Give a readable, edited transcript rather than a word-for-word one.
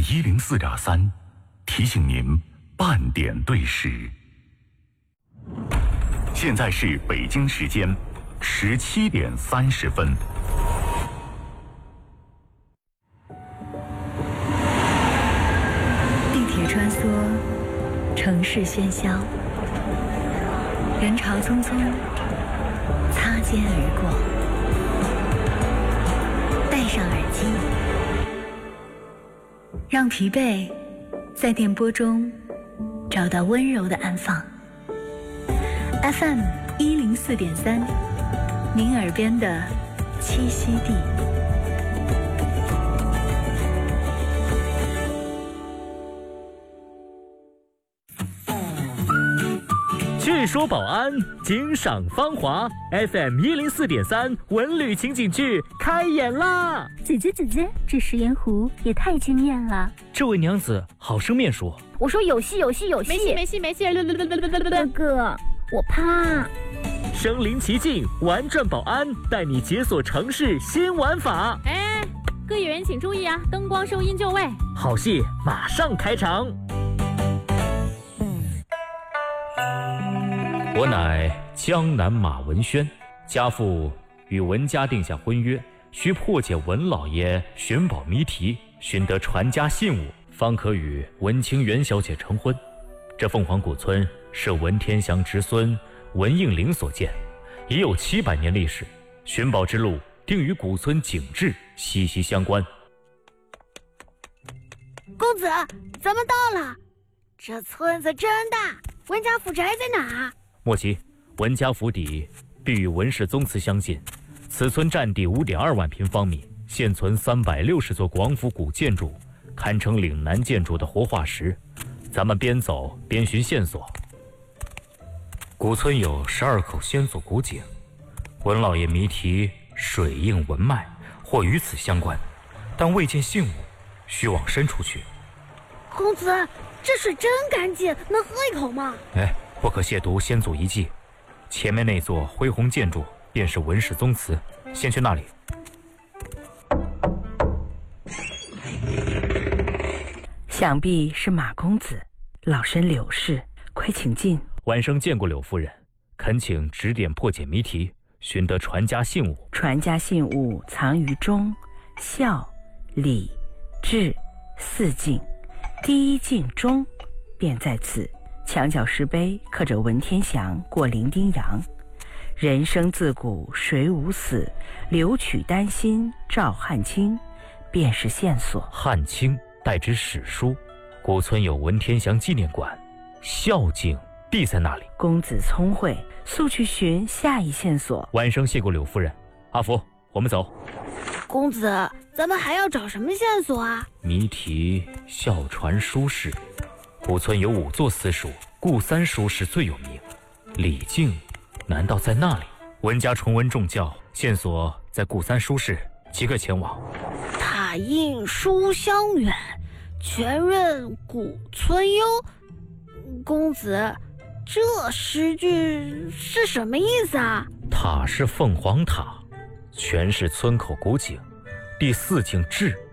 FM104.3，提醒您半点对时。现在是北京时间17点30分。 地铁穿梭，城市喧嚣，人潮匆匆，擦肩而过。戴上耳机，让疲惫在电波中找到温柔的安放。FM104.3，您耳边的栖息地。 据说保安，惊赏芳华。FM104.3文旅情景剧开演啦！ 姐姐，这食盐湖也太惊艳了。 这位娘子好生面说。 我说有戏。 没戏。 哥哥，我怕。 身临其境，玩转保安，带你解锁城市新玩法。 哎，各演员请注意啊，灯光收音就位。 好戏马上开场。我乃江南马文轩，家父与文家定下婚约，需破解文老爷寻宝谜题，寻得传家信物，方可与文清元小姐成婚。这凤凰古村是文天祥侄孙文应麟所建，已有700年历史，寻宝之路定与古村景致息息相关。 公子，咱们到了，这村子真大，文家府宅在哪？ 莫急，文家府邸必与文氏宗祠相近，此村占地5.2万平方米，现存360座广府古建筑，堪称岭南建筑的活化石。咱们边走边寻线索。古村有12口先祖古井，文老爷谜题水映文脉，或与此相关，但未见信物，需往深处去。 公子，这水真干净，能喝一口吗？ 不可亵渎先祖遗迹。前面那座恢宏建筑便是文氏宗祠，先去那里。 想必是马公子，老身柳氏，快请进。 晚生见过柳夫人，恳请指点破解谜题，寻得传家信物。 传家信物藏于忠、孝、礼、智4境，第1境忠便在此。墙角石碑刻着文天祥过零丁洋，人生自古谁无死，留取丹心照汗青，便是线索。 汗青代指史书，古村有文天祥纪念馆，孝敬必在那里。 公子聪慧，速去寻下一线索。 晚生谢过柳夫人。阿福，我们走。 公子，咱们还要找什么线索啊？ 谜题笑传书室，古村有5座私塾，顾三书室最有名。李靖难道在那里？文家崇文重教，线索在顾三书室，即刻前往。 塔印书香远，全任古村幽。公子，这诗句是什么意思啊？ 塔是凤凰塔，全是村口古井，第4境志